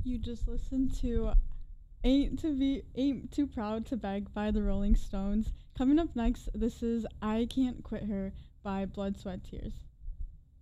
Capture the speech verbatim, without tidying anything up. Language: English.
You just listened to Ain't to Be Ain't Too Proud to Beg by the Rolling Stones. Coming up next, this is I Can't Quit Her by Blood, Sweat, Tears.